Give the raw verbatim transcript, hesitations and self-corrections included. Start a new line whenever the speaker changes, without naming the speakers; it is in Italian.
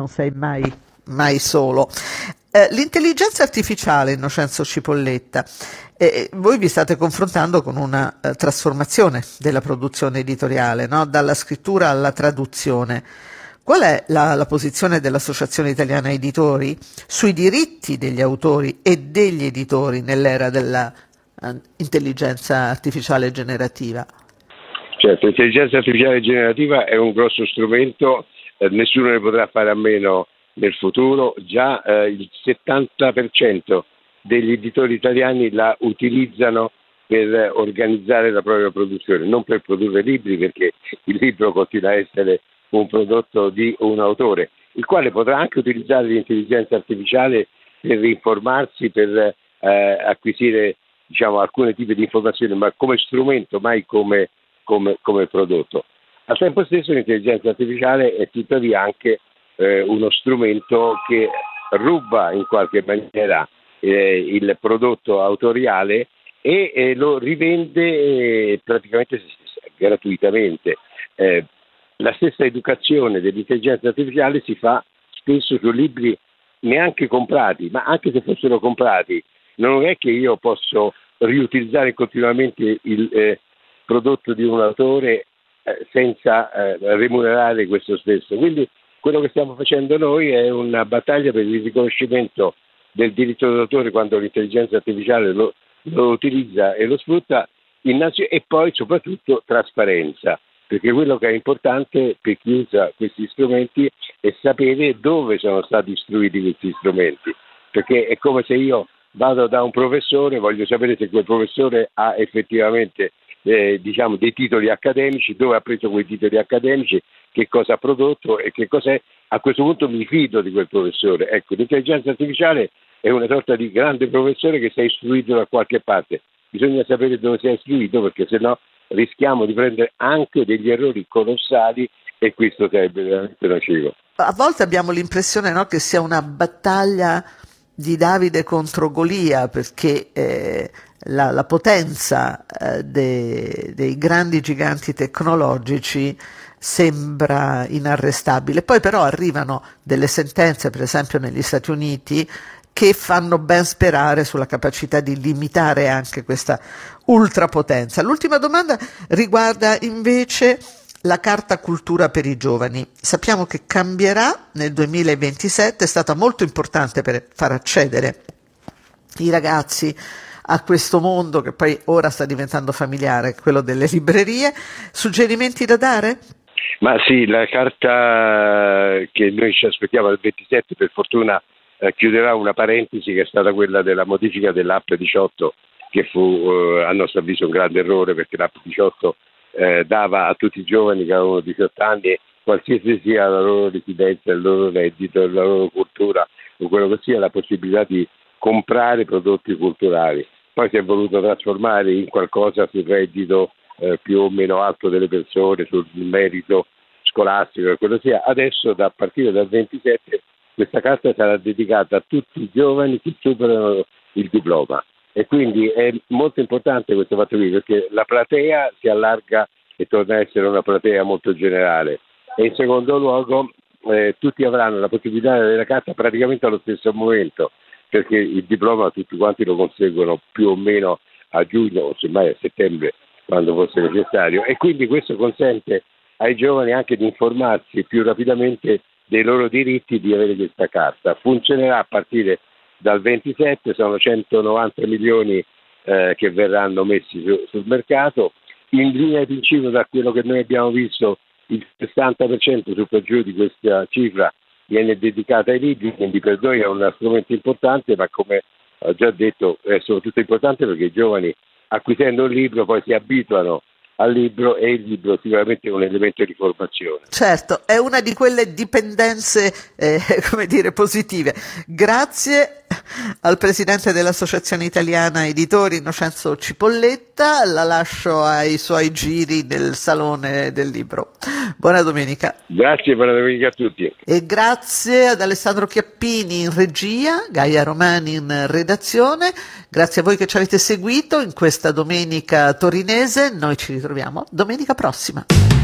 non sei mai, mai solo. Eh, l'intelligenza artificiale, Innocenzo Cipolletta, eh, voi vi state confrontando con una eh, trasformazione della produzione editoriale, no? Dalla scrittura alla traduzione. Qual è la, la posizione dell'Associazione Italiana Editori sui diritti degli autori e degli editori nell'era della uh, intelligenza artificiale generativa?
Certo, l'intelligenza artificiale generativa è un grosso strumento, eh, nessuno ne potrà fare a meno nel futuro. Già eh, il settanta per cento degli editori italiani la utilizzano per organizzare la propria produzione, non per produrre libri, perché il libro continua a essere un prodotto di un autore, il quale potrà anche utilizzare l'intelligenza artificiale per informarsi, per eh, acquisire, diciamo, alcuni tipi di informazioni, ma come strumento, mai come, come, come prodotto. Al tempo stesso l'intelligenza artificiale è tuttavia anche eh, uno strumento che ruba in qualche maniera eh, il prodotto autoriale e eh, lo rivende eh, praticamente gratuitamente. Eh, La stessa educazione dell'intelligenza artificiale si fa spesso su libri neanche comprati, ma anche se fossero comprati, non è che io posso riutilizzare continuamente il eh, prodotto di un autore eh, senza eh, remunerare questo stesso. Quindi quello che stiamo facendo noi è una battaglia per il riconoscimento del diritto d'autore quando l'intelligenza artificiale lo, lo utilizza e lo sfrutta, innanzi- e poi soprattutto trasparenza. Perché quello che è importante per chi usa questi strumenti è sapere dove sono stati istruiti questi strumenti, perché è come se io vado da un professore, voglio sapere se quel professore ha effettivamente eh, diciamo dei titoli accademici, dove ha preso quei titoli accademici, che cosa ha prodotto e che cos'è. A questo punto mi fido di quel professore. Ecco, l'intelligenza artificiale è una sorta di grande professore che si è istruito da qualche parte. Bisogna sapere dove si è istruito, perché sennò rischiamo di prendere anche degli errori colossali e questo sarebbe veramente nocivo.
A volte abbiamo l'impressione, no, che sia una battaglia di Davide contro Golia, perché eh, la, la potenza eh, de, dei grandi giganti tecnologici sembra inarrestabile. Poi però arrivano delle sentenze, per esempio negli Stati Uniti, che fanno ben sperare sulla capacità di limitare anche questa ultrapotenza. L'ultima domanda riguarda invece la Carta Cultura per i giovani. Sappiamo che cambierà nel duemilaventisette, è stata molto importante per far accedere i ragazzi a questo mondo che poi ora sta diventando familiare, quello delle librerie. Suggerimenti da dare?
Ma sì, la carta che noi ci aspettiamo al ventisette, per fortuna eh, chiuderà una parentesi che è stata quella della modifica dell'app diciotto, che fu eh, a nostro avviso un grande errore, perché l'app diciotto eh, dava a tutti i giovani che avevano diciotto anni, qualsiasi sia la loro residenza, il loro reddito, la loro cultura o quello che sia, la possibilità di comprare prodotti culturali. Poi si è voluto trasformare in qualcosa sul reddito eh, più o meno alto delle persone, sul merito scolastico e quello sia. Adesso, da partire dal ventisette, questa carta sarà dedicata a tutti i giovani che superano il diploma, e quindi è molto importante questo fatto qui, perché la platea si allarga e torna a essere una platea molto generale. E in secondo luogo eh, tutti avranno la possibilità di avere la carta praticamente allo stesso momento, perché il diploma tutti quanti lo conseguono più o meno a giugno o semmai a settembre, quando fosse necessario, e quindi questo consente ai giovani anche di informarsi più rapidamente dei loro diritti di avere questa carta. Funzionerà a partire dal ventisette, sono centonovanta milioni eh, che verranno messi su, sul mercato. In linea di principio, da quello che noi abbiamo visto, il sessanta per cento su per giù di questa cifra viene dedicata ai libri, quindi per noi è uno strumento importante, ma come ho già detto è soprattutto importante perché i giovani, acquisendo un libro, poi si abituano al libro, e il libro sicuramente è un elemento di formazione.
Certo, è una di quelle dipendenze, eh, come dire, positive. Grazie al presidente dell'Associazione Italiana Editori, Innocenzo Cipolletta, la lascio ai suoi giri nel Salone del Libro. Buona domenica.
Grazie, buona domenica a tutti.
E grazie ad Alessandro Chiappini in regia, Gaia Romani in redazione, grazie a voi che ci avete seguito in questa domenica torinese, noi ci ritroviamo domenica prossima.